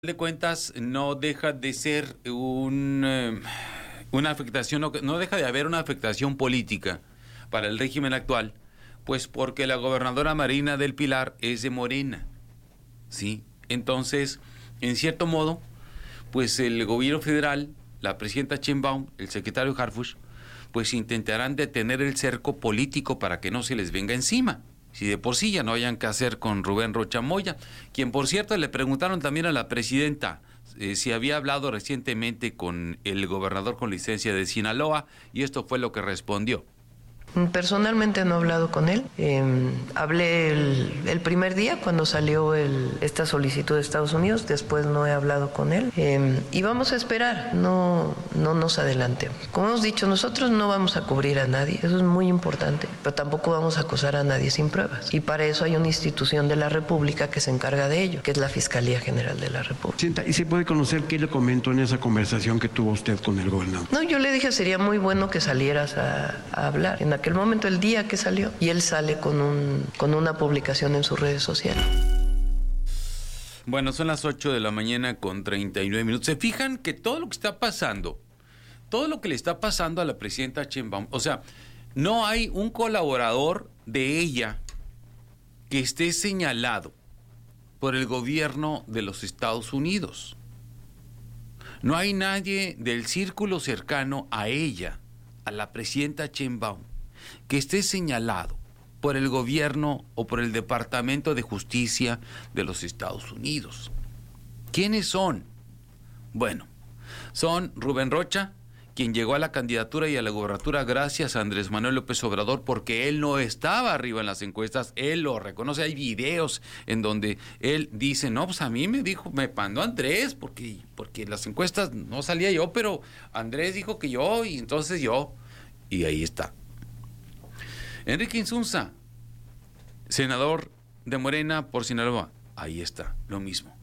De cuentas no deja de ser una afectación, no deja de haber una afectación política para el régimen actual, pues porque la gobernadora Marina del Pilar es de Morena, ¿sí? Entonces, en cierto modo, pues el gobierno federal, la presidenta Sheinbaum, el secretario Harfuch, pues intentarán detener el cerco político para que no se les venga encima. Si de por sí ya no hayan que hacer con Rubén Rocha Moya, quien por cierto le preguntaron también a la presidenta si había hablado recientemente con el gobernador con licencia de Sinaloa, y esto fue lo que respondió. Personalmente no he hablado con él. Hablé el primer día cuando salió esta solicitud de Estados Unidos, después no he hablado con él. Y vamos a esperar, no nos adelantemos. Como hemos dicho, nosotros no vamos a cubrir a nadie, eso es muy importante, pero tampoco vamos a acusar a nadie sin pruebas. Y para eso hay una institución de la República que se encarga de ello, que es la Fiscalía General de la República. ¿Y se puede conocer qué le comentó en esa conversación que tuvo usted con el gobernador? No, yo le dije, sería muy bueno que salieras a hablar. En aquel momento, el día que salió, y él sale con una publicación en sus redes sociales. Bueno, son las 8 de la mañana con 39 minutos. ¿Se fijan que todo lo que está pasando, todo lo que le está pasando a la presidenta Sheinbaum, o sea, no hay un colaborador de ella que esté señalado por el gobierno de los Estados Unidos? No hay nadie del círculo cercano a ella, a la presidenta Sheinbaum, que esté señalado por el gobierno o por el Departamento de Justicia de los Estados Unidos. ¿Quiénes son? Bueno, son Rubén Rocha, quien llegó a la candidatura y a la gobernatura gracias a Andrés Manuel López Obrador, porque él no estaba arriba en las encuestas, él lo reconoce, hay videos en donde él dice, no, pues a mí me mandó Andrés, porque las encuestas no salía yo, pero Andrés dijo que yo, y entonces yo, y ahí está. Enrique Insunza, senador de Morena por Sinaloa, ahí está, lo mismo.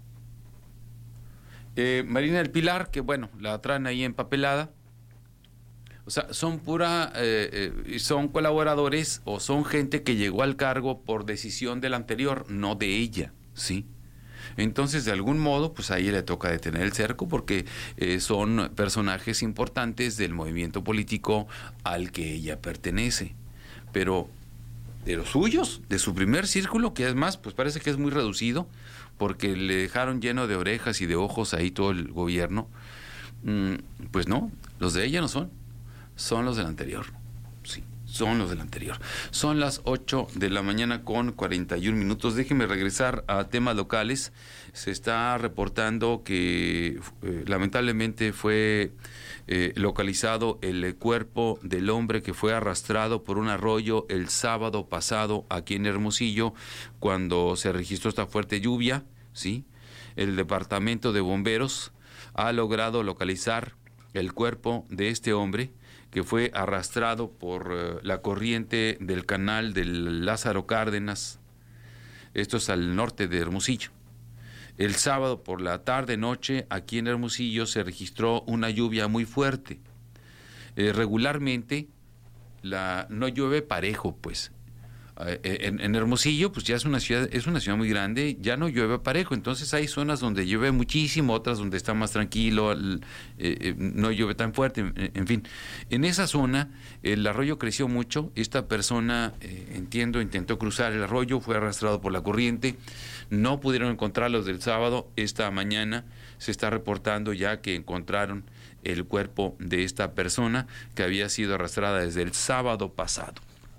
Marina del Pilar, que bueno, la traen ahí empapelada. O sea, son son colaboradores o son gente que llegó al cargo por decisión del anterior, no de ella, ¿sí? Entonces, de algún modo, pues a ella le toca detener el cerco porque son personajes importantes del movimiento político al que ella pertenece. Pero de los suyos, de su primer círculo, que además pues parece que es muy reducido, porque le dejaron lleno de orejas y de ojos ahí todo el gobierno, pues no, los de ella no son los del anterior, sí, son los del anterior. Son las 8 de la mañana con 41 minutos, déjenme regresar a temas locales. Se está reportando que lamentablemente fue localizado el cuerpo del hombre que fue arrastrado por un arroyo el sábado pasado aquí en Hermosillo, cuando se registró esta fuerte lluvia, ¿sí? El departamento de bomberos ha logrado localizar el cuerpo de este hombre que fue arrastrado por la corriente del canal del Lázaro Cárdenas, esto es al norte de Hermosillo. El sábado por la tarde-noche, aquí en Hermosillo, se registró una lluvia muy fuerte. Regularmente no llueve parejo, pues. En Hermosillo, pues ya es una ciudad muy grande, ya no llueve parejo. Entonces hay zonas donde llueve muchísimo, otras donde está más tranquilo, no llueve tan fuerte, en fin. En esa zona el arroyo creció mucho. Esta persona, intentó cruzar el arroyo, fue arrastrado por la corriente. No pudieron encontrarlos del sábado. Esta mañana se está reportando ya que encontraron el cuerpo de esta persona que había sido arrastrada desde el sábado pasado.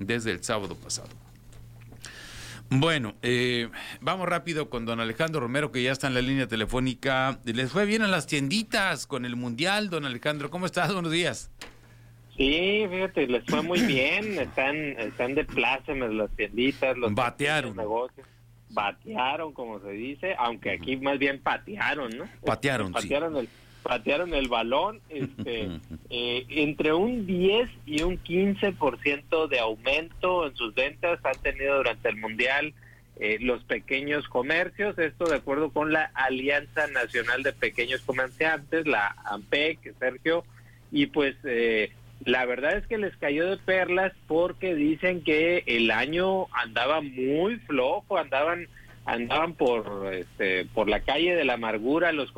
Bueno, vamos rápido con don Alejandro Romero, que ya está en la línea telefónica. ¿Les fue bien a las tienditas con el Mundial, don Alejandro? ¿Cómo estás? Buenos días. Sí, fíjate, les fue muy bien. Están de plácemes las tienditas, los batearon. Negocios. Batearon, como se dice, aunque aquí más bien patearon, ¿no? Patearon el balón, entre un 10 y un 15% de aumento en sus ventas han tenido durante el Mundial los pequeños comercios, esto de acuerdo con la Alianza Nacional de Pequeños Comerciantes, la ANPEC, Sergio, y pues la verdad es que les cayó de perlas porque dicen que el año andaba muy flojo, andaban andaban por la calle de la amargura los